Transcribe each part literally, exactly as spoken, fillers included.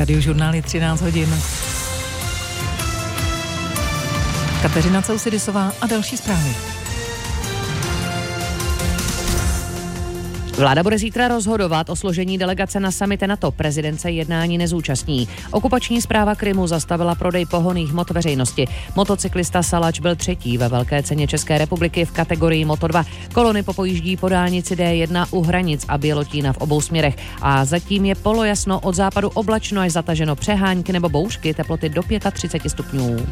Radiožurnál je třináct hodin. Kateřina Causidisová a další zprávy. Vláda bude zítra rozhodovat o složení delegace na summit NATO. Prezident se jednání nezúčastní. Okupační správa Krymu zastavila prodej pohonných hmot veřejnosti. Motocyklista Salač byl třetí ve velké ceně České republiky v kategorii Moto dva. Kolony popojíždí po dálnici D jedna u hranic a Bělotína v obou směrech. A zatím je polojasno, od západu oblačno až zataženo, přehánky nebo bouřky, teploty do třicet pět stupňů.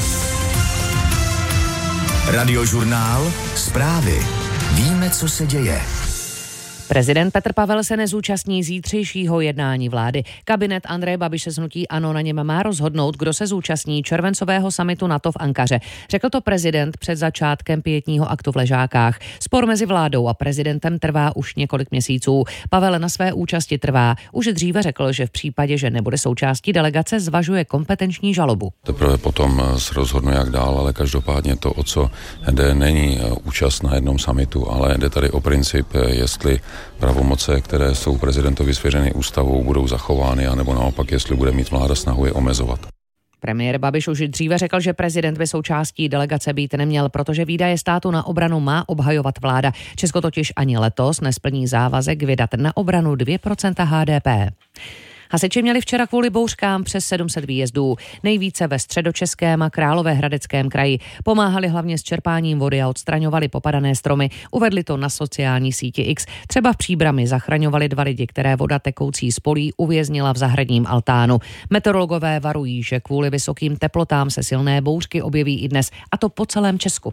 Radiožurnál, zprávy. Víme, co se děje. Prezident Petr Pavel se nezúčastní zítřejšího jednání vlády. Kabinet Andreje Babiše z hnutí ANO na něm má rozhodnout, kdo se zúčastní červencového summitu NATO v Ankaře. Řekl to prezident před začátkem pietního aktu v Ležákách. Spor mezi vládou a prezidentem trvá už několik měsíců. Pavel na své účasti trvá. Už dříve řekl, že v případě, že nebude součástí delegace, zvažuje kompetenční žalobu. Teprve potom se rozhodnu, jak dál, ale každopádně to, o co jde, není účast na jednom summitu, ale jde tady o princip, jestli pravomoce, které jsou prezidentovi svěřeny ústavou, budou zachovány, anebo naopak, jestli bude mít vláda snahu je omezovat. Premiér Babiš už dříve řekl, že prezident by součástí delegace být neměl, protože výdaje státu na obranu má obhajovat vláda. Česko totiž ani letos nesplní závazek vydat na obranu dvě procenta H D P. Hasiči měli včera kvůli bouřkám přes sedm set výjezdů, nejvíce ve středočeském a Královéhradeckém kraji. Pomáhali hlavně s čerpáním vody a odstraňovali popadané stromy. Uvedli to na sociální síti X. Třeba v Příbrami zachraňovali dva lidi, které voda tekoucí z polí uvěznila v zahradním altánu. Meteorologové varují, že kvůli vysokým teplotám se silné bouřky objeví i dnes, a to po celém Česku.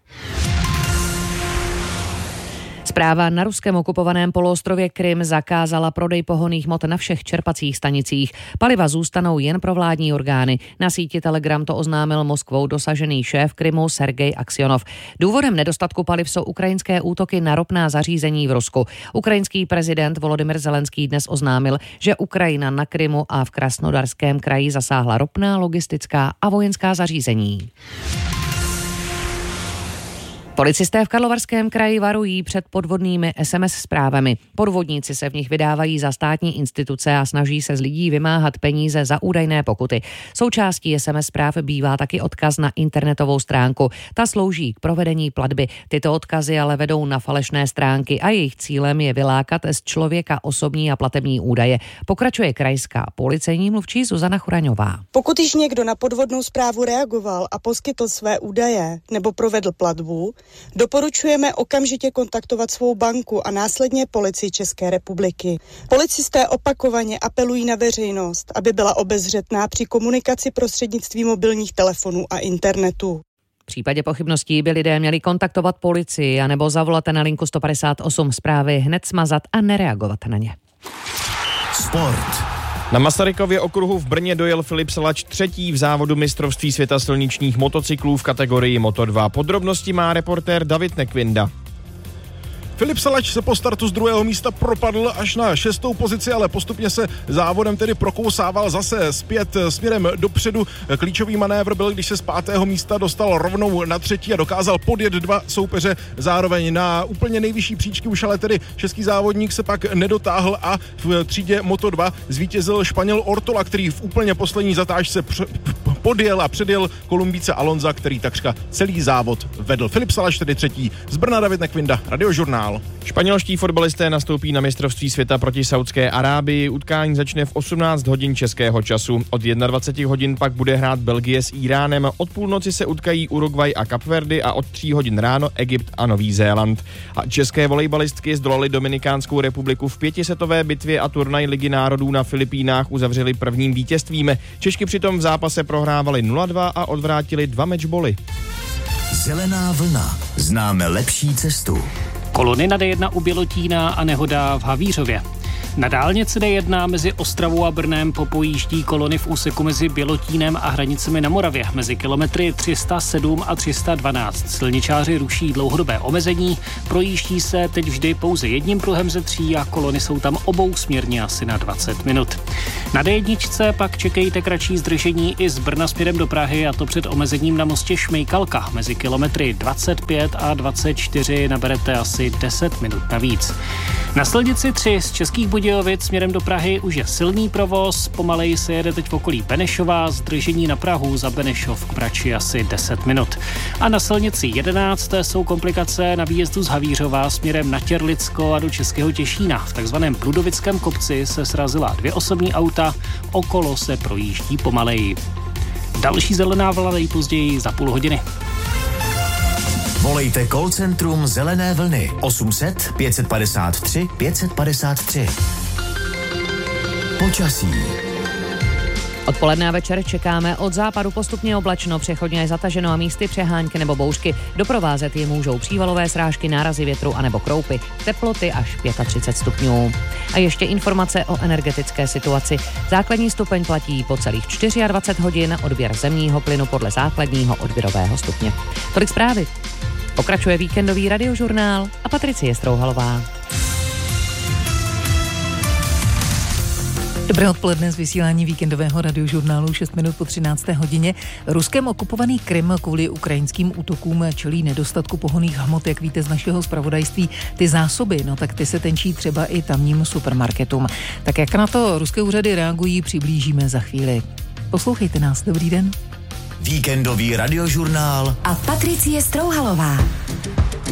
Správa na ruském okupovaném poloostrově Krym zakázala prodej pohonných hmot na všech čerpacích stanicích. Paliva zůstanou jen pro vládní orgány. Na síti Telegram to oznámil Moskvou dosažený šéf Krymu Sergej Aksionov. Důvodem nedostatku paliv jsou ukrajinské útoky na ropná zařízení v Rusku. Ukrajinský prezident Volodymyr Zelenský dnes oznámil, že Ukrajina na Krymu a v Krasnodarském kraji zasáhla ropná, logistická a vojenská zařízení. Policisté v Karlovarském kraji varují před podvodnými es em es zprávami. Podvodníci se v nich vydávají za státní instituce a snaží se z lidí vymáhat peníze za údajné pokuty. Součástí es em es zpráv bývá taky odkaz na internetovou stránku. Ta slouží k provedení platby. Tyto odkazy ale vedou na falešné stránky a jejich cílem je vylákat z člověka osobní a platební údaje. Pokračuje krajská policejní mluvčí Zuzana Churaňová. Pokud již někdo na podvodnou zprávu reagoval a poskytl své údaje nebo provedl platbu, doporučujeme okamžitě kontaktovat svou banku a následně Policii České republiky. Policisté opakovaně apelují na veřejnost, aby byla obezřetná při komunikaci prostřednictvím mobilních telefonů a internetu. V případě pochybností by lidé měli kontaktovat policii anebo zavolat na linku sto padesát osm, zprávy hned smazat a nereagovat na ně. Sport. Na Masarykově okruhu v Brně dojel Filip Salač třetí v závodu mistrovství světa silničních motocyklů v kategorii Moto dva. Podrobnosti má reportér David Nekvinda. Filip Salač se po startu z druhého místa propadl až na šestou pozici, ale postupně se závodem tedy prokousával zase zpět směrem dopředu. Klíčový manévr byl, když se z pátého místa dostal rovnou na třetí a dokázal podjet dva soupeře zároveň. Na úplně nejvyšší příčky už ale tedy český závodník se pak nedotáhl a v třídě Moto dva zvítězil Španěl Ortola, který v úplně poslední zatáčce pře- podjel a předjel Kolumbíce Alonza, který takřka celý závod vedl. Filip Salač tedy třetí. Z Brna David Nekvinda, Radiožurnál. Španělští fotbalisté nastoupí na mistrovství světa proti Saudské Arábii. Utkání začne v osmnáct hodin českého času. Od dvacet jedna hodin pak bude hrát Belgie s Íránem. Od půlnoci se utkají Uruguay a Kapverdy a od tří hodin ráno Egypt a Nový Zéland. A české volejbalistky zdolaly Dominikánskou republiku v pětisetové bitvě a turnaj Ligy národů na Filipínách uzavřeli prvním vítězstvím. Češky přitom v zápase prohrávali nula dva a odvrátili dva matchboly. Zelená vlna. Známe lepší cestu. Kolony na D jedna u Bělotína a nehoda v Havířově. Na dálnici D jedna mezi Ostravou a Brnem popojíždí kolony v úseku mezi Bělotínem a hranicemi na Moravě mezi kilometry tři sta sedm a tři sta dvanáct. Silničáři ruší dlouhodobé omezení, projíždí se teď vždy pouze jedním pruhem ze tří a kolony jsou tam obou směrně asi na dvacet minut. Na D jedna pak čekejte kratší zdržení i z Brna směrem do Prahy, a to před omezením na mostě Šmejkalka. Mezi kilometry dvacet pět a dvacet čtyři naberete asi deset minut navíc. Na silnici tři z Českých Budějovic Budějovic směrem do Prahy už je silný provoz, pomaleji se jede teď v okolí Benešova, zdržení na Prahu za Benešov k Brači asi deset minut. A na silnici jedenáct jsou komplikace na výjezdu z Havířova směrem na Těrlicko a do Českého Těšína. V takzvaném Bludovickém kopci se srazila dvě osobní auta, okolo se projíždí pomaleji. Další zelená vlna nejpozději za půl hodiny. Volejte call centrum Zelené vlny osm set pět padesát tři pět padesát tři. Počasí. Odpoledne a večer čekáme od západu postupně oblačno, přechodně je zataženo a místy přehánky nebo bouřky. Doprovázet je můžou přívalové srážky, nárazy větru a nebo kroupy. Teploty až třicet pět stupňů. A ještě informace o energetické situaci. Základní stupeň platí po celých dvacet čtyři hodin, odběr zemního plynu podle základního odběrového stupně. Tolik zprávy. Pokračuje víkendový radiožurnál a Patricie Strouhalová. Dobré odpoledne z vysílání víkendového radiožurnálu šest minut po třinácté hodině. Ruskem okupovaný Krym kvůli ukrajinským útokům čelí nedostatku pohonných hmot, jak víte z našeho zpravodajství. Ty zásoby, no tak ty se tenčí třeba i tamním supermarketům. Tak jak na to ruské úřady reagují, přiblížíme za chvíli. Poslouchejte nás, dobrý den. Víkendový radiožurnál a Patricie Strouhalová.